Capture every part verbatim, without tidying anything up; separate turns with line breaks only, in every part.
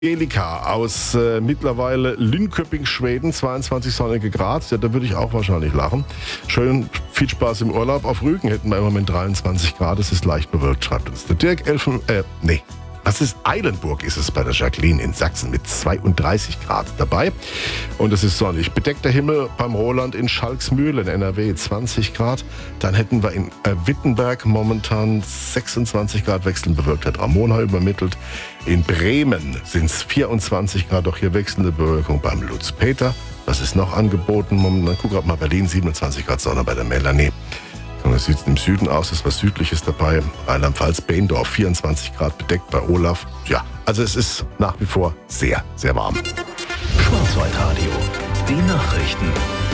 Angelika aus äh, mittlerweile Linköping, Schweden, zweiundzwanzig sonnige Grad. Ja, da würde ich auch wahrscheinlich lachen. Schön, viel Spaß im Urlaub. Auf Rügen hätten wir im Moment dreiundzwanzig Grad. Es ist leicht bewölkt, schreibt uns der Dirk. Elfen, äh, nee. Was ist Eilenburg, ist es bei der Jacqueline in Sachsen mit zweiunddreißig Grad dabei. Und es ist sonnig. Bedeckter Himmel beim Roland in Schalksmühle in N R W zwanzig Grad. Dann hätten wir in äh, Wittenberg momentan sechsundzwanzig Grad wechselnd bewölkt. Hat Ramona übermittelt. In Bremen sind es vierundzwanzig Grad, auch hier wechselnde Bewölkung beim Lutz Peter. Was ist noch angeboten? Momentan guck gerade mal Berlin, siebenundzwanzig Grad Sonne bei der Melanie. Es sieht im Süden aus, ist was Südliches dabei. Rheinland-Pfalz, Beendorf, vierundzwanzig Grad bedeckt bei Olaf. Ja, also es ist nach wie vor sehr, sehr warm.
Schwarzwaldradio, die Nachrichten.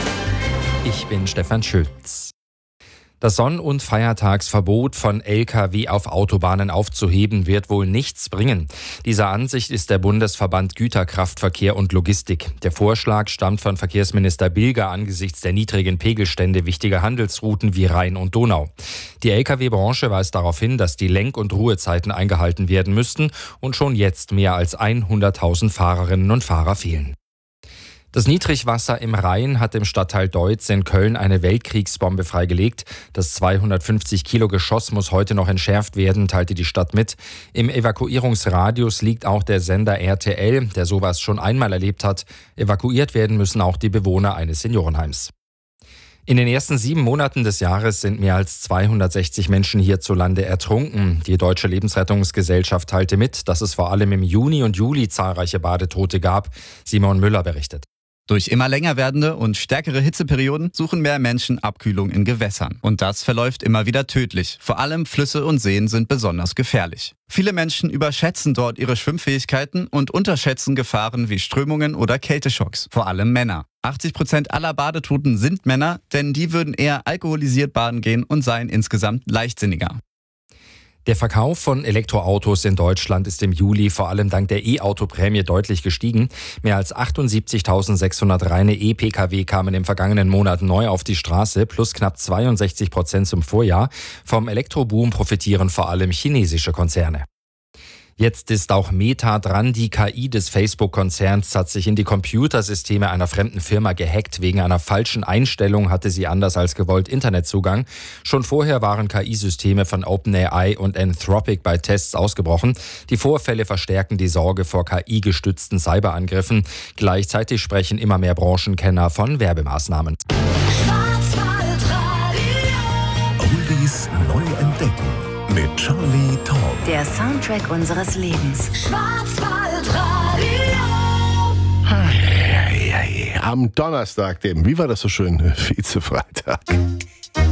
Ich bin Stefan Schütz. Das Sonn- und Feiertagsverbot von L K W auf Autobahnen aufzuheben, wird wohl nichts bringen. Dieser Ansicht ist der Bundesverband Güterkraftverkehr und Logistik. Der Vorschlag stammt von Verkehrsminister Bilger angesichts der niedrigen Pegelstände wichtiger Handelsrouten wie Rhein und Donau. Die L K W-Branche weist darauf hin, dass die Lenk- und Ruhezeiten eingehalten werden müssten und schon jetzt mehr als hunderttausend Fahrerinnen und Fahrer fehlen. Das Niedrigwasser im Rhein hat im Stadtteil Deutz in Köln eine Weltkriegsbombe freigelegt. Das zweihundertfünfzig Kilo Geschoss muss heute noch entschärft werden, teilte die Stadt mit. Im Evakuierungsradius liegt auch der Sender R T L, der sowas schon einmal erlebt hat. Evakuiert werden müssen auch die Bewohner eines Seniorenheims. In den ersten sieben Monaten des Jahres sind mehr als zweihundertsechzig Menschen hierzulande ertrunken. Die Deutsche Lebensrettungsgesellschaft teilte mit, dass es vor allem im Juni und Juli zahlreiche Badetote gab. Simon Müller berichtet.
Durch immer länger werdende und stärkere Hitzeperioden suchen mehr Menschen Abkühlung in Gewässern. Und das verläuft immer wieder tödlich. Vor allem Flüsse und Seen sind besonders gefährlich. Viele Menschen überschätzen dort ihre Schwimmfähigkeiten und unterschätzen Gefahren wie Strömungen oder Kälteschocks. Vor allem Männer. achtzig Prozent aller Badetoten sind Männer, denn die würden eher alkoholisiert baden gehen und seien insgesamt leichtsinniger.
Der Verkauf von Elektroautos in Deutschland ist im Juli vor allem dank der E-Auto-Prämie deutlich gestiegen. Mehr als achtundsiebzigtausendsechshundert reine E-P K W kamen im vergangenen Monat neu auf die Straße, plus knapp zweiundsechzig Prozent zum Vorjahr. Vom Elektroboom profitieren vor allem chinesische Konzerne. Jetzt ist auch Meta dran. Die K I des Facebook-Konzerns hat sich in die Computersysteme einer fremden Firma gehackt. Wegen einer falschen Einstellung hatte sie anders als gewollt Internetzugang. Schon vorher waren K I-Systeme von OpenAI und Anthropic bei Tests ausgebrochen. Die Vorfälle verstärken die Sorge vor K I-gestützten Cyberangriffen. Gleichzeitig sprechen immer mehr Branchenkenner von Werbemaßnahmen.
Oldies neu entdecken mit Charlie Tom.
Der Soundtrack unseres Lebens.
Schwarzwaldradio. Am Donnerstag, dem, wie war das so schön, Vizefreitag.